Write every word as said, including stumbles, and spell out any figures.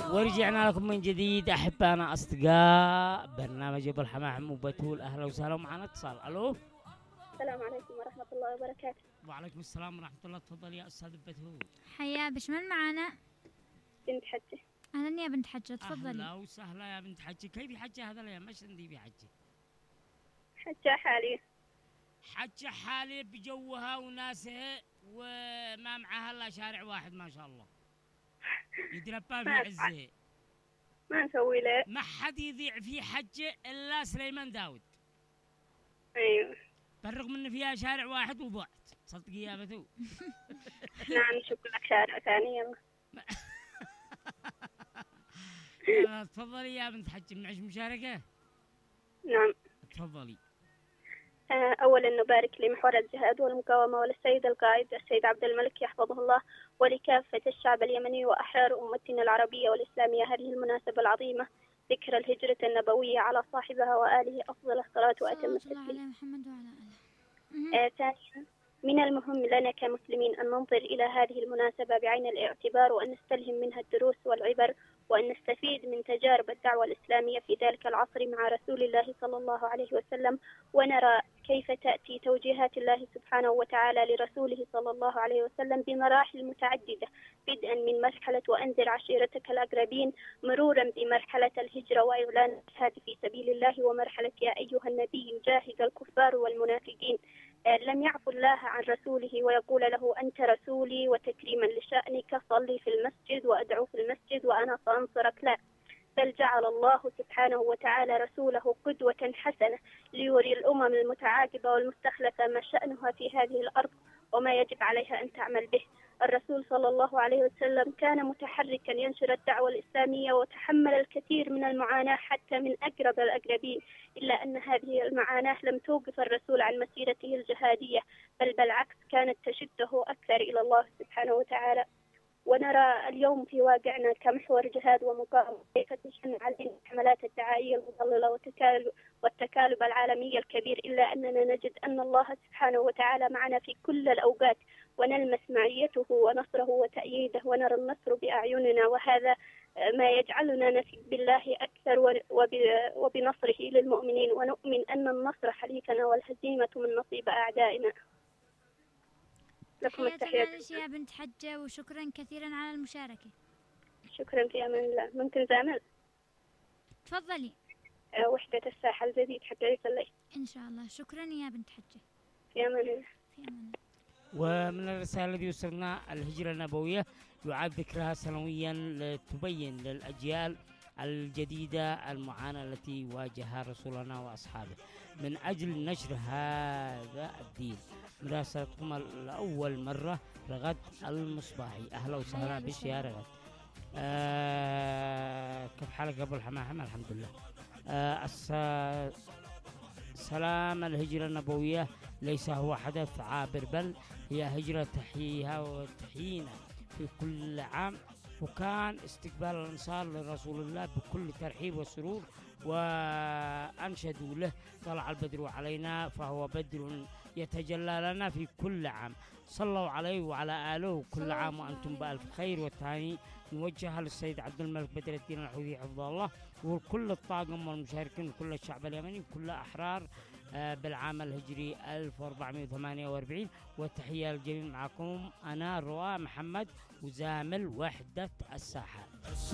ورجعنا لكم من جديد أحبائنا أصدقاء برنامج أبو الحمام وبتول. أهلا وسهلا معنا اتصال. ألو السلام عليكم ورحمة الله وبركاته. وعليكم السلام ورحمة الله. تفضل يا أستاذ بتول. حيا بش من معنا؟ بنت حجة. أهلا يا بنت حجة تفضلي. أهلا وسهلا يا بنت حجة. كيف حجة هذا الأيام؟ مش عندي بحجة حجة حالية. حجة حالية بجوها وناسها وما معها إلا شارع واحد ما شاء الله يتربى في عزه. ما نسوي له. ما حد يذيع في حجة إلا سليمان داود. أيوه. بالرغم إن فيها شارع واحد وبعد. صدقي يا بتو. نعم نشوف لك شارع ثاني يلا. تفضلي يا بنت حجة. معش مشاركة؟ نعم. تفضلي. أولا نبارك لمحور الجهاد والمقاومة وللسيد القائد السيد عبد الملك يحفظه الله ولكافة الشعب اليمني وأحرار أمتنا العربية والإسلامية هذه المناسبة العظيمة ذكرى الهجرة النبوية على صاحبها وآله أفضل الصلاة وأتم التسليم. آه ثانيا من المهم لنا كمسلمين أن ننظر إلى هذه المناسبة بعين الاعتبار وأن نستلهم منها الدروس والعبر وأن نستفيد من تجارب الدعوة الإسلامية في ذلك العصر مع رسول الله صلى الله عليه وسلم ونرى كيف تأتي توجيهات الله سبحانه وتعالى لرسوله صلى الله عليه وسلم بمراحل متعددة بدءا من مرحلة وأنذر عشيرتك الأقربين مرورا بمرحلة الهجرة وإعلان الجهاد في سبيل الله ومرحلة يا أيها النبي جاهد الكفار والمنافقين. لم يعفو الله عن رسوله ويقول له أنت رسولي وتكريما لشأنك صلي في المسجد وأدعو في المسجد وأنا سأنصرك. لا، بل جعل الله سبحانه وتعالى رسوله قدوة حسنة ليري الأمم المتعاقبة والمستخلفة ما شأنها في هذه الأرض وما يجب عليها أن تعمل به. الرسول صلى الله عليه وسلم كان متحركا ينشر الدعوة الإسلامية وتحمل الكثير من المعاناة حتى من أقرب الأقربين، إلا أن هذه المعاناة لم توقف الرسول عن مسيرته الجهادية، بل بالعكس كانت تشده أكثر إلى الله سبحانه وتعالى. ونرى اليوم في واقعنا كمحور جهاد ومقاومة كيف تشن علينا الحملات الدعائية المضللة والتكالب, والتكالب العالمي الكبير، إلا أننا نجد أن الله سبحانه وتعالى معنا في كل الأوقات ونلمس معيته ونصره وتأييده ونرى النصر بأعيننا، وهذا ما يجعلنا نثق بالله أكثر وبنصره للمؤمنين ونؤمن أن النصر حليفنا والهزيمة من نصيب أعدائنا. لكم التحيات يا بنت حجة وشكرا كثيرا على المشاركة. شكرا في أمان الله. ممكن زامل تفضلي. أه وحدة الساحة الجديد حق عيسى الليل إن شاء الله. شكرا يا بنت حجة. في أمان الله. في أمان. ومن الرسالة التي وصلنا الهجرة النبوية يعاد ذكرها سنويا لتبين للأجيال الجديدة المعاناة التي واجهها رسولنا وأصحابه من أجل نشر هذا الدين. مراسلتكم لأول مرة رغد المصباحي. أهلا وسهلا بك يا رغد. آه كيف حالك أبو الحمام؟ الحمد لله. آه سلام. الهجرة النبوية ليس هو حدث عابر بل هي هجرة تحييها وتحيينا في كل عام، وكان استقبال الأنصار لرسول الله بكل ترحيب وسرور وأنشدوا له طلع البدر علينا فهو بدر يتجلى لنا في كل عام. صلوا عليه وعلى آله كل عام وأنتم بألف خير. والثاني نوجهها للسيد عبد الملك بدر الدين الحوثي حفظه الله وكل الطاقم والمشاركين وكل الشعب اليمني وكل أحرار بالعام الهجري ألف وأربعمائة وثمانية وأربعين. والتحية للجميع. معكم أنا رواء محمد وزامل وحدة الساحات.